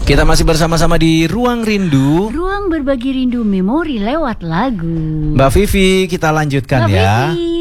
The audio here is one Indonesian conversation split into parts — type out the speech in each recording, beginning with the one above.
Kita masih bersama-sama di Ruang Rindu. Ruang berbagi rindu memori lewat lagu. Mbak Vivi, kita lanjutkan Mbak ya. Vivi.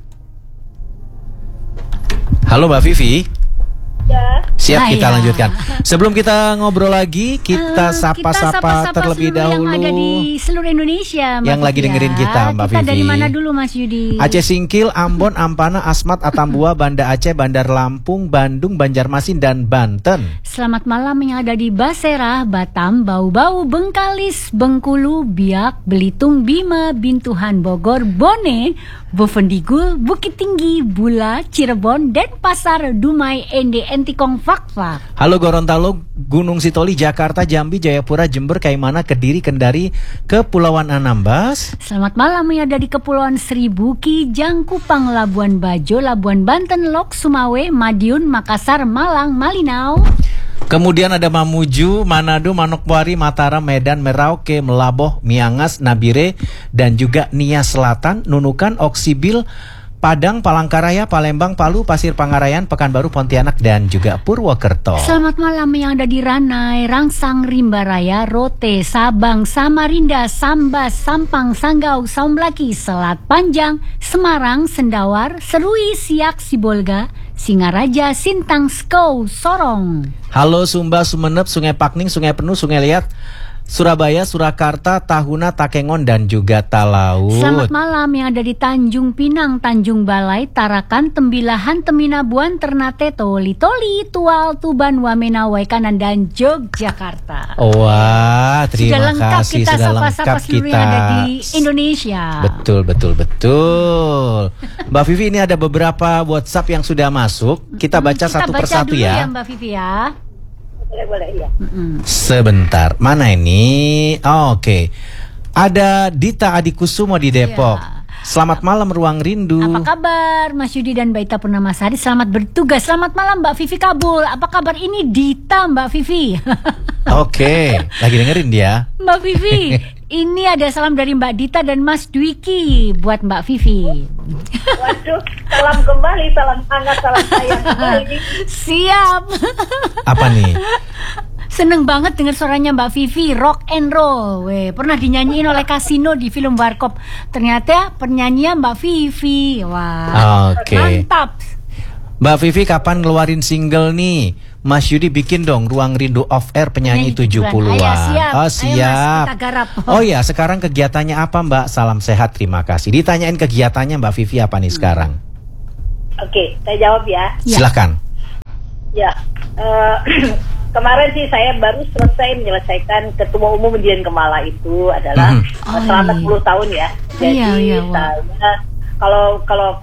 Halo Mbak Vivi. Ya. Siap, Hai, kita ya. lanjutkan. Sebelum kita ngobrol lagi, kita sapa-sapa terlebih dahulu yang ada di seluruh Indonesia, Mbak yang lagi Vivi, dengerin kita, Mbak Kita Vivi. dari mana dulu, Mas Yudi? Aceh Singkil, Ambon, Ampana, Asmat, Atambua, Banda Aceh, Bandar Lampung, Bandung, Banjarmasin, dan Banten. Selamat malam yang ada di Basera, Batam, Bau-Bau, Bengkalis, Bengkulu, Biak, Belitung, Bima, Bintuhan, Bogor, Bone, Bovendigul, Bukit Tinggi, Bula, Cirebon, Denpasar, Dumai, Ende, Entikong, Fakfak. Halo Gorontalo, Gunung Sitoli, Jakarta, Jambi, Jayapura, Jember, Kaimana, Kediri, Kendari, Kepulauan Anambas. Selamat malam yang ada di Kepulauan Seribu, Kijang, Kupang, Labuan Bajo, Labuan Banten, Lok, Sumawe, Madiun, Makassar, Malang, Malinau. Kemudian ada Mamuju, Manado, Manokwari, Mataram, Medan, Merauke, Melaboh, Miangas, Nabire, dan juga Nia Selatan, Nunukan, Oksibil, Padang, Palangkaraya, Palembang, Palu, Pasir Pangarayan, Pekanbaru, Pontianak, dan juga Purwokerto. Selamat malam yang ada di Ranai, Rangsang, Rimbaraya, Rote, Sabang, Samarinda, Sambas, Sampang, Sanggau, Saumlaki, Selat Panjang, Semarang, Sendawar, Serui, Siak, Sibolga, Singaraja, Sintang, Skou, Sorong. Halo Sumba, Sumeneb, Sungai Pakning, Sungai Penuh, Sungai Liat, Surabaya, Surakarta, Tahuna, Takengon, dan juga Talaut. Selamat malam yang ada di Tanjung Pinang, Tanjung Balai, Tarakan, Tembilahan, Teminabuan, Ternate, Toli, Tual, Tuban, Wamena, Waikanan, dan Yogyakarta. Wah, terima Sudah lengkap kasih. kita Sudah sapa-sapa lengkap seluruh kita. yang ada di Indonesia. Betul. Mbak Vivi, ini ada beberapa WhatsApp yang sudah masuk. Kita baca satu persatu dulu ya. Mbak Vivi ya. Boleh ya. Sebentar, mana ini? Oh, oke. Ada Dita Adikusumo di Depok. Iya. Selamat malam Ruang Rindu. Apa kabar Mas Yudi dan Mbak Ita Purnamasari? Selamat bertugas. Selamat malam Mbak Vivi Kabul. Apa kabar? Ini Dita Mbak Vivi. Oke, lagi dengerin dia. Mbak Vivi, ini ada salam dari Mbak Dita dan Mas Dwiki buat Mbak Vivi. Waduh, salam kembali, salam hangat, salam sayang kembali. Siap. Apa nih? Seneng banget dengar suaranya Mbak Vivi, rock and roll. Pernah dinyanyiin oleh Kasino di film Warkop. Ternyata penyanyinya Mbak Vivi. Wah, Oke. mantap. Mbak Vivi kapan ngeluarin single nih? Mas Yudi bikin dong Ruang Rindu Off Air penyanyi 70-an. Ayo, siap. Oh, Ayo, Mas, siap. kita garap. Oh ya, sekarang kegiatannya apa Mbak? Salam sehat, terima kasih. Ditanyain kegiatannya Mbak Vivi apa nih sekarang? Oke, saya jawab ya. Ya. Silakan. Ya, kemarin sih saya baru selesai menyelesaikan Ketua Umum Dian Kemala itu adalah selama 10 tahun ya. Jadi Wah. saya kalau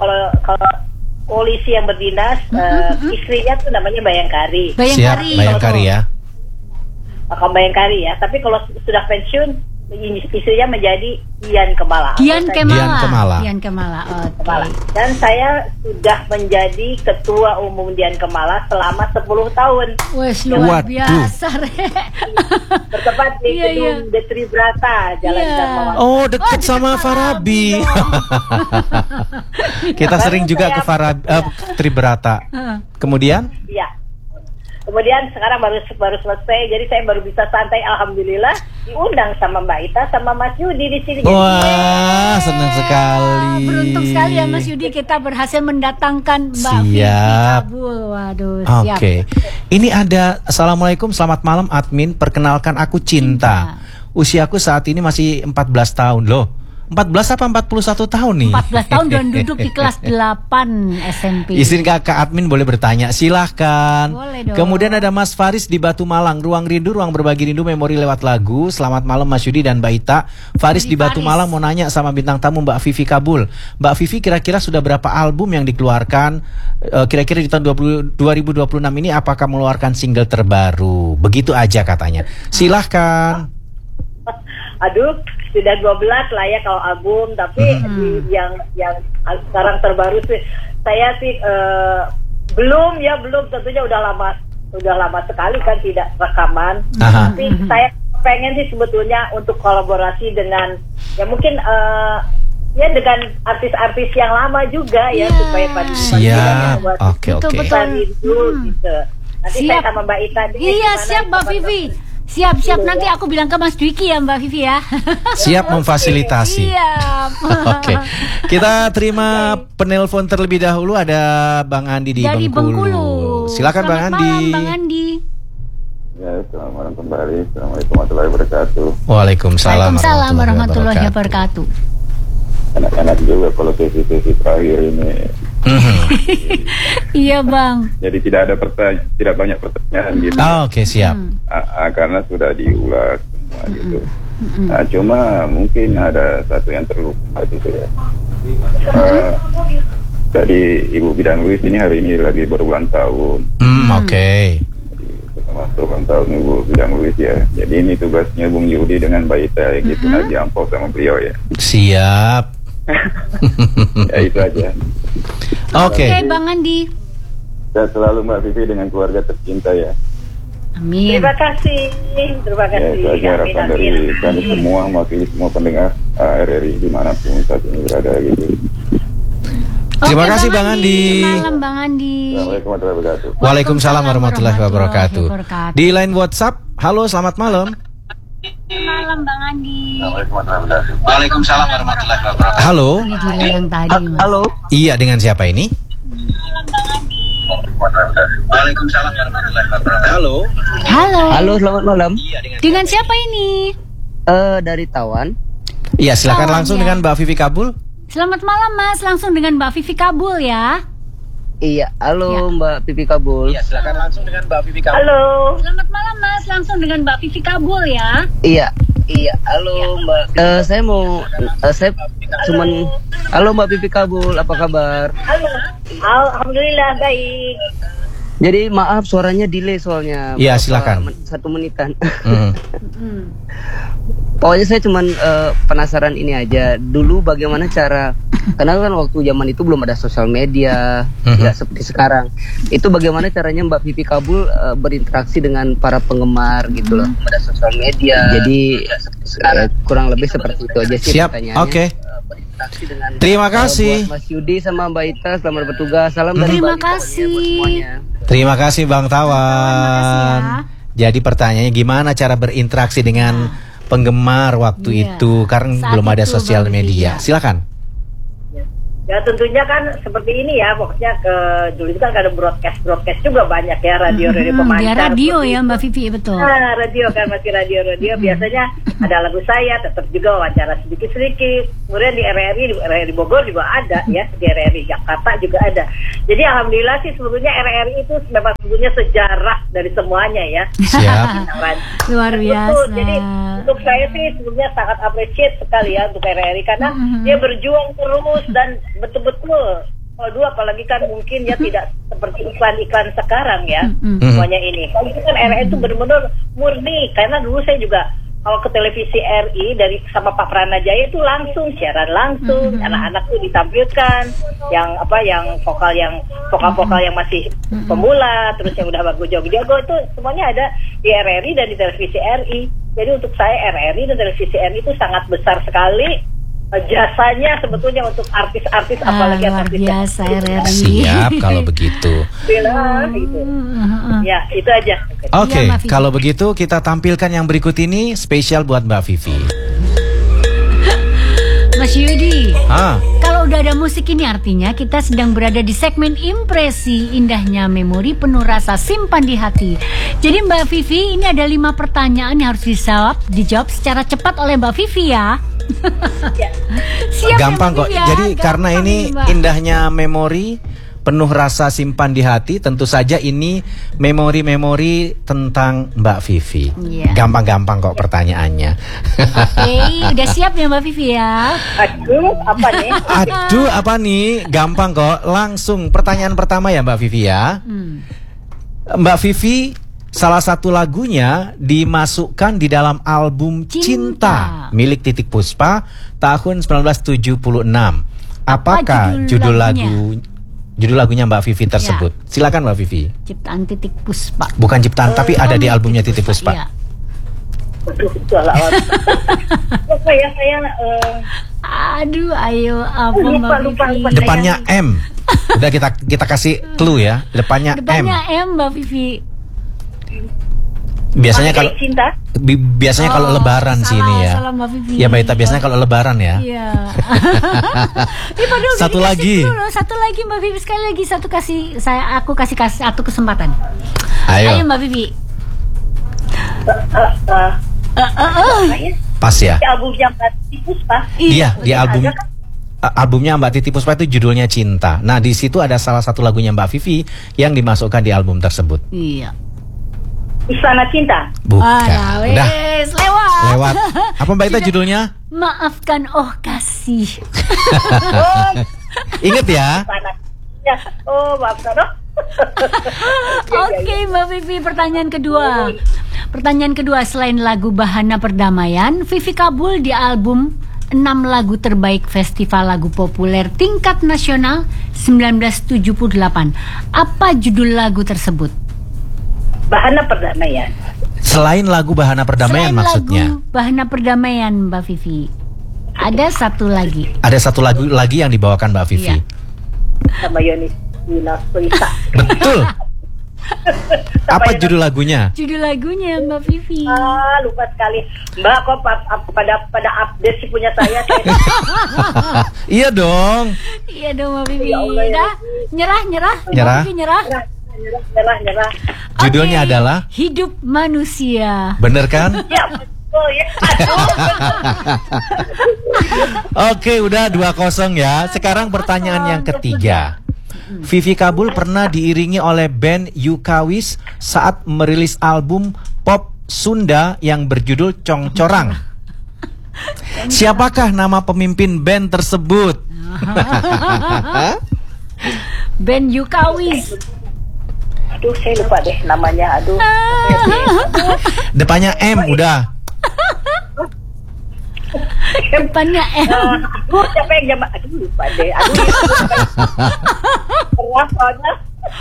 polisi yang berdinas, istrinya tuh namanya Bayangkari. Siap, Bayangkari ya. Makam Bayangkari ya. Tapi kalau sudah pensiun, istrinya menjadi Dian Kemala. Dian Kemala. Kemala. Oke. Dan saya sudah menjadi Ketua Umum Dian Kemala selama 10 tahun. Wes luar Waduh. biasa. Bertempat di gedung Detri Brata, Jalan Dharma. Oh, deket sama Farabi. Kita sering juga ke Farabi, Tribrata. Kemudian? Iya. Kemudian sekarang baru selesai, jadi saya baru bisa santai, alhamdulillah diundang sama Mbak Ita sama Mas Yudi di sini. Wah, senang sekali. Beruntung sekali ya Mas Yudi, kita berhasil mendatangkan Mbak Vivi Siap. Kabul. Waduh, siap. Oke. Ini ada Assalamualaikum, selamat malam admin. Perkenalkan aku Cinta. Usiaku saat ini masih 14 tahun loh. 14 apa 41 tahun nih? 14 tahun dan duduk di kelas 8 SMP. Izin kakak admin boleh bertanya, silahkan. Boleh dong. Kemudian ada Mas Faris di Batu Malang. Ruang Rindu, ruang berbagi rindu memori lewat lagu. Selamat malam Mas Yudi dan Mbak Ita. Faris di Batu Malang mau nanya sama bintang tamu Mbak Vivi Kabul. Mbak Vivi kira-kira sudah berapa album yang dikeluarkan? Kira-kira di tahun 2026 ini apakah mengeluarkan single terbaru? Begitu aja katanya. Silahkan. Aduh, sudah 12 lah ya kalau album, tapi yang sekarang terbaru sih saya sih belum tentunya udah lama sekali kan tidak rekaman. Tapi saya pengen sih sebetulnya untuk kolaborasi dengan ya mungkin ya dengan artis-artis yang lama juga ya supaya pada siap. Oke. gitu. Nanti siap. saya sama Mbak Ita. Iya siap Mbak Vivi. Siap nanti aku bilang ke Mas Dwiki ya Mbak Vivi ya. Siap memfasilitasi. Siap. Oke. Kita terima penelpon terlebih dahulu, ada Bang Andi di Dari Bengkulu. Silakan Bang Selamat Andi. malam Bang Andi. Ya, selamat malam kembali. Assalamualaikum warahmatullahi wabarakatuh. Waalaikumsalam Waalaikumsalam warahmatullahi wabarakatuh. Enak-enak juga kalau sesi terakhir ini. Iya Bang. Jadi tidak banyak pertanyaan gitu. Oke, siap. Karena sudah diulas semua gitu. Nah, cuma mungkin ada satu yang terlupa gitu ya. Tadi Ibu Bidan Luis ini hari ini lagi berulang tahun. Oke. Selamat ulang tahun Ibu Bidan Luis ya. Jadi ini tugasnya Bung Yudi dengan Mbak Ita gitu, lagi amplop sama beliau ya. Siap. Ya itu aja. Oke. Bang Andi. Sehat selalu Mbak Vivi dengan keluarga tercinta ya. Amin. Terima kasih. Ya, itu aja harapan dari kami semua, mewakili semua pendengar RRI dimanapun saat ini berada gitu. Terima kasih Bang Andi. Malam Bang Andi. Assalamualaikum warahmatullahi wabarakatuh. Waalaikumsalam warahmatullahi wabarakatuh. Di line WhatsApp, halo selamat malam. Malam Bang Andi. Waalaikumsalam warahmatullahi wabarakatuh. Halo. Ini dulu yang tadi. Halo. Iya, dengan siapa ini? Waalaikumsalam warahmatullahi wabarakatuh. Halo. Halo, selamat malam. Dengan siapa ini? Dari Tawan. Iya, silakan Oh, langsung iya. dengan Mbak Vivi Kabul. Selamat malam Mas, langsung dengan Mbak Vivi Kabul ya. Iya, halo Ya. Mbak Pipi Kabul. Iya, silakan langsung dengan Mbak Vivi Kabul. Halo. Selamat malam Mas, langsung dengan Mbak Vivi Kabul ya. Iya, halo Mbak. Saya cuman, halo Mbak Pipi Kabul, apa kabar? Halo. Alhamdulillah baik. Jadi maaf suaranya delay soalnya. Iya, Berapa silakan. 1 menitan. Hmm. Pokoknya saya cuman penasaran ini aja. Dulu bagaimana cara, karena kan waktu zaman itu belum ada sosial media, nggak seperti sekarang. Itu bagaimana caranya Mbak Vivi Kabul berinteraksi dengan para penggemar gitu loh. Ada sosial media. Jadi kurang lebih seperti itu aja sih Siap. pertanyaannya. Oke. Berinteraksi dengan Terima kasih. buat Mas Yudi sama Mbak Ita, selamat bertugas. Salam dari Terima Bali pokoknya kasih. buat semuanya. Terima kasih Bang Tawan. Makasih Jadi pertanyaannya gimana cara berinteraksi dengan penggemar waktu Iya. itu karena Saat belum ada itu, sosial Bang media. Vivi. Silakan. Ya tentunya kan seperti ini ya, pokoknya dulu itu kan ada broadcast juga banyak ya, radio pemancar. Dia radio seperti ya itu. Mbak Vivi, betul. Nah, radio kan masih radio biasanya ada lagu saya, tetap juga wawancara sedikit-sedikit. Kemudian di RRI di Bogor juga ada ya, di RRI Jakarta juga ada. Jadi alhamdulillah sih sebetulnya RRI itu memang sebetulnya sejarah dari semuanya ya. Siap. Luar Betul. biasa. Jadi untuk saya sih sebetulnya sangat appreciate sekali ya untuk RRI karena dia berjuang terus dan betul-betul. Kalau dulu apalagi kan mungkin ya tidak seperti iklan-iklan sekarang ya semuanya ini. Kalau itu kan RRI itu benar-benar murni karena dulu saya juga kalau ke televisi RI dari sama Pak Pranajaya itu langsung siaran langsung, anak-anak tuh ditampilkan yang vokal yang masih pemula, terus yang udah bagus jago-jago itu semuanya ada di RRI dan di televisi RI. Jadi untuk saya RRI dan televisi RI itu sangat besar sekali jasanya sebetulnya untuk artis-artis apalagi luar artis biasa RRI. Siap kalau begitu. gitu. Ya, itu aja. Oke, Mbak Vivi. kalau begitu kita tampilkan yang berikut ini spesial buat Mbak Vivi. Mas Yudi, Kalau udah ada musik ini artinya kita sedang berada di segmen impresi indahnya memori penuh rasa simpan di hati. Jadi Mbak Vivi, ini ada 5 pertanyaan yang harus dijawab secara cepat oleh Mbak Vivi ya. Siap gampang ya, Mbak kok. Vivi ya? Jadi Gampang karena ini Mbak. indahnya memori penuh rasa simpan di hati, tentu saja ini memori-memori tentang Mbak Vivi. Iya. Gampang-gampang kok pertanyaannya. Oke, udah siap ya Mbak Vivi ya? Aduh, apa nih? Aduh, apa nih? Gampang kok. Langsung pertanyaan pertama ya Mbak Vivi ya. Mbak Vivi, salah satu lagunya dimasukkan di dalam album Cinta milik Titik Puspa tahun 1976. Apakah judul lagunya Mbak Vivi tersebut? Silakan Mbak Vivi. Ciptaan Titik Puspa. Bukan ciptaan, tapi ada di albumnya Titik Puspa. Iya. Aduh, salah. Apa ya saya Aduh, ayo apa lupa. Mbak Vivi? Depannya M. Udah kita kasih clue ya. Depannya M. Depannya M Mbak Vivi. Biasanya kalau cinta. biasanya kalau lebaran sih ini ya. Salah Mbak Vivi. Ya Mbak Ita, biasanya kalau lebaran ya. Iya. Padahal Satu dikasih lagi. dulu. Satu lagi Mbak Vivi, sekali lagi aku kasih satu kesempatan. Ayo. Mbak Vivi. Apa ya? Pas ya. Di albumnya Mbak Titi Puspa. Iya, di album Ada kan? albumnya Mbak Titi Puspa itu judulnya Cinta. Nah, di situ ada salah satu lagunya Mbak Vivi yang dimasukkan di album tersebut. Iya. Istana Cinta. Bukan. Udah Lewat. Apa Mbak Ita judulnya? Maafkan oh kasih. Oh, Ingat ya. Istana. Ya. Oh, maafkan. Oke Mbak Vivi, pertanyaan kedua selain lagu Bahana Perdamaian, Vivi kabul di album 6 lagu terbaik Festival Lagu Populer Tingkat Nasional 1978. Apa judul lagu tersebut? Bahana Perdamaian. Selain lagu Bahana Perdamaian Selain maksudnya. lagu Bahana Perdamaian Mbak Vivi, ada satu lagi. Ada satu lagu lagi yang dibawakan Mbak Vivi. Iya. Sama Yoni Winastuita. Betul. Apa judul lagunya? Judul lagunya Mbak Vivi. Lupa sekali. Mbak kok pada update sih punya saya. Iya dong. Iya dong Mbak Vivi. Ya Allah, ya. Dah, nyerah. Nyerah? Mbak Vivi nyerah. Nyerah. Judulnya Oke, adalah Hidup Manusia. bener kan? Ya betul ya. Aduh. Oke, udah 2-0 ya. Sekarang pertanyaan yang ketiga. Vivi kabul pernah diiringi oleh band Yukawis saat merilis album pop Sunda yang berjudul Congcorang. Siapakah nama pemimpin band tersebut? Band Yukawis. Aduh, saya lupa deh namanya. Aduh. Depannya M udah. Depannya M. Aduh, siapa yang jam? Aduh, lupa deh. Aduh. Nyerah soalnya.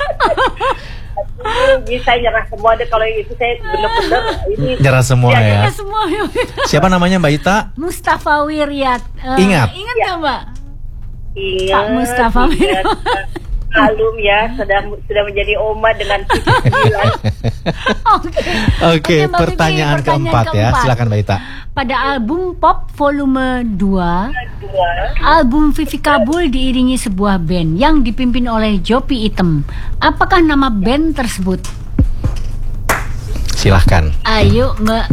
Aduh, bisa nyerah semua deh kalau yang itu saya bener-bener ini. Nyerah semua ya. Semua. Siapa namanya Mbak Ita? Mustafa Wiryat. Ingat nggak Mbak? Ingat. Pak Mustafa ingat. Alum ya, sudah menjadi oma dengan 9. Oke, Mbak Vivi, pertanyaan keempat ya. Silakan Mbak Ita. Pada album Pop Volume 2, album Vivi kabul diiringi sebuah band yang dipimpin oleh Jopi Item. Apakah nama band tersebut? Silahkan. Ayo Mbak.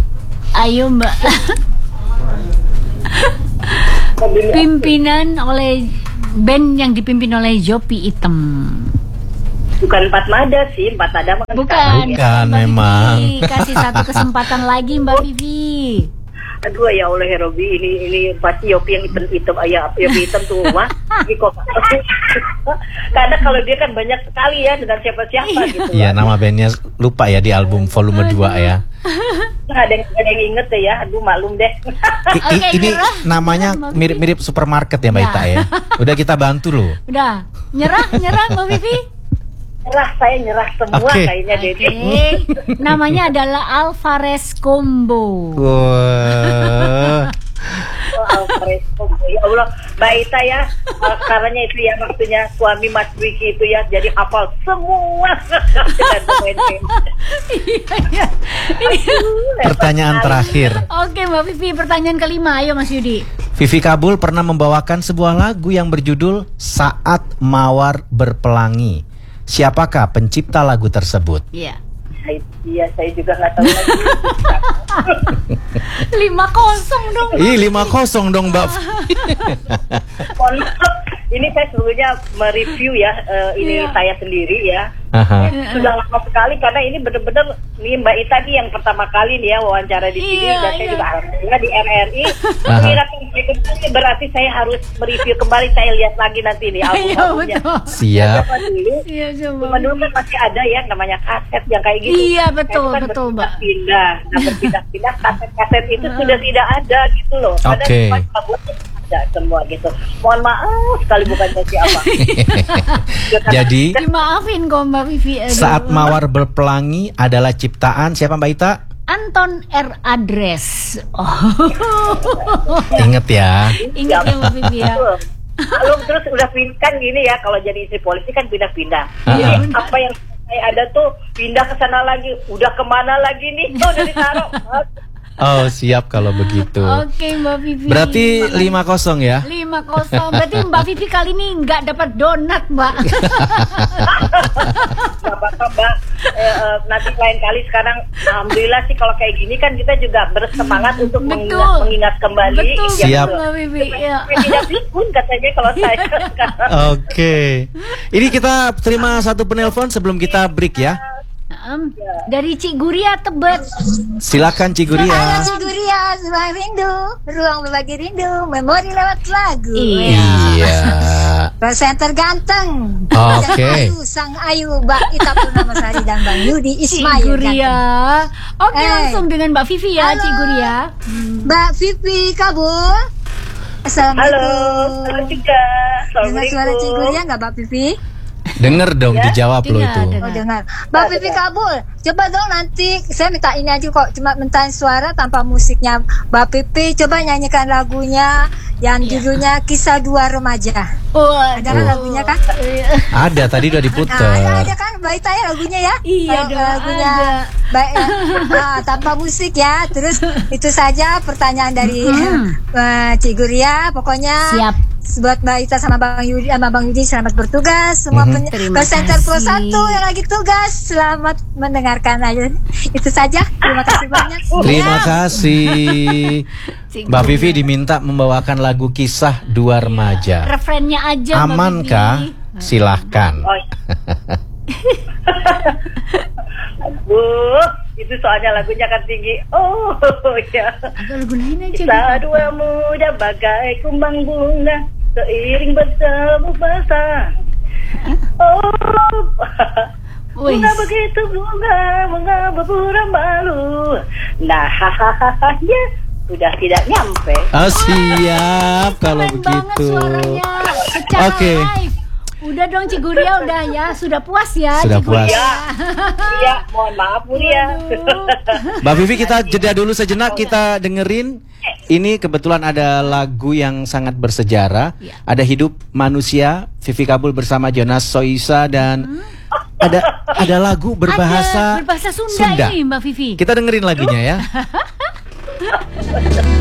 Pimpinan oleh band yang dipimpin oleh Jopi Item. Bukan Empat Mada sih, Empat Mada mah kan Bukan. Bukan, Mbak memang. Vivi, kasih satu kesempatan lagi Mbak Vivi. Aduh ya Allah ya Robi, ini pasti Yopi yang hitam ayah Yopi hitam tuh mah. Ini kok. Karena kalau dia kan banyak sekali ya dengan siapa-siapa gitu. Iya, nama bandnya lupa ya di album volume 2 ya. Ada yang inget deh ya, aduh maklum deh. Oke, Ini nyerah. namanya mirip-mirip supermarket ya Mbak Ita ya. Udah kita bantu loh. Udah, nyerah Mbak Vivi. Saya nyerah semua Oke. kayaknya Dede. Namanya adalah Alvarez Combo. Wah. Ya Allah, Mbak Ita ya, karena itu ya maksudnya suami Mas Wiki itu ya, jadi hafal semua. Iya. Pertanyaan terakhir. Oke Mbak Vivi, pertanyaan kelima, ayo Mas Yudi. Vivi kabul pernah membawakan sebuah lagu yang berjudul Saat Mawar Berpelangi. Siapakah pencipta lagu tersebut? Iya. Iya, saya juga nggak tahu lagi. 5-0 dong. 5-0 dong Mbak. Mohon maaf, ini saya sebetulnya mereview ya, ini Iya. saya sendiri ya. Aha. Sudah lama sekali karena ini benar-benar nih Mbak Ita nih yang pertama kali nih ya wawancara di sini, Iya, dan saya iya. juga alhamdulillah di RRI. Aha. Ini berarti saya harus mereview kembali, saya lihat lagi nanti nih Iya album-albumnya. betul. Siap. Zaman dulu, Iya zaman coba. dulu kan masih ada ya namanya kaset yang kayak gitu. Iya, betul, Kan betul, Mbak. berpindah-pindah. Nah, berpindah-pindah kaset-kaset itu sudah tidak ada gitu loh. Padahal Oke. semua albumnya ada semua gitu. Mohon maaf sekali bukan siapa. Jadi Dimaafin kok Mbak Vivi. Aduh. Saat Mawar Berpelangi adalah ciptaan siapa Mbak Ita? Anton R. Adres. Oh. Ingat ya. Ingat ya Mbak Vivi ya. Kalau terus udah kan gini ya, kalau jadi istri polisi kan pindah-pindah. Ah. Jadi apa yang ada tuh pindah ke sana lagi. Udah kemana lagi nih? Oh, udah ditaruh. Oh, siap kalau begitu. Oke, Mbak Vivi. Berarti 5-0 ya? 5-0. Berarti Mbak Vivi kali ini nggak dapat donat, Mbak. Gak apa-apa, Mbak. Nanti lain kali. Sekarang alhamdulillah sih kalau kayak gini kan kita juga bersemangat untuk mengingat kembali. Betul, siap. Mbak Vivi. Ya. Tidak pun katanya kalau saya sekarang. Oke. Ini kita terima satu penelpon sebelum kita break ya. Dari Cik Guria Tebet. Silakan Cik Guria. Halo Cik Guria, ruang rindu, ruang berbagi rindu, memori lewat lagu. Iya. Presenter ganteng. Oke. Sang Ayu, Mbak Ita Purnamasari dan Bang Yudi Cik Ismail. Guria. Oke, langsung dengan Mbak Vivi ya, Halo. Cik Guria. Mbak Vivi Kabul. Assalamualaikum. Halo juga. Dengar suara Cik Guria nggak Mbak Vivi? Denger dong, dijawab lo itu. Oh dengar. Mbak Vivi Kabul, coba dong nanti saya minta ini aja kok, cuma mintain suara tanpa musiknya. Mbak Vivi coba nyanyikan lagunya yang judulnya Kisah Dua Remaja. Ada kan lagunya kan? Ada, tadi udah diputer. Ada kan Mbak Ita ya lagunya ya? Iya dong, lagunya ada. baik ya. Tanpa musik ya. Terus itu saja pertanyaan dari Cik Guria. Pokoknya Siap. buat Mbak Ita sama Bang Yudi selamat bertugas. Semua Terima presenter Pro kasih. 1 yang lagi tugas selamat mendengarkan aja. Itu saja. Terima kasih banyak. Terima kasih. Cik Mbak Guria. Vivi diminta membawakan lagu Kisah Dua Remaja. Referennya aja, Mbak Aman Vivi. kah? Silahkan. Oh. Aduh, itu soalnya lagunya kan tinggi. Oh, ya. Agak lagu lain aja. Kita dua muda bagai kumbang bunga, seiring bertemu basah. Oh, Wih. bunga begitu bunga berpura malu. Nah, hahaha, ya sudah tidak nyampe. Oh, siap kalau Keren banget begitu. suaranya. Secara Oke. live. Udah dong Cik Guria, udah ya. Sudah puas ya Sudah Cik puas. Guria. Iya, mohon maaf Bu ya. Mbak Vivi, kita jeda dulu sejenak, kita dengerin. Ini kebetulan ada lagu yang sangat bersejarah. Ada Hidup Manusia, Vivi Kabul bersama Jonas Soisa, dan ada lagu berbahasa Ada berbahasa Sunda ini Mbak Vivi. Kita dengerin lagunya ya.